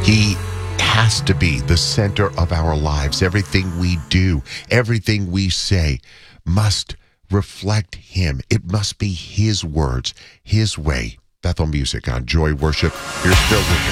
He has to be the center of our lives. Everything we do, everything we say must reflect him. It must be his words, his way. Bethel Music on Joy Worship. Here's Phil Wickham.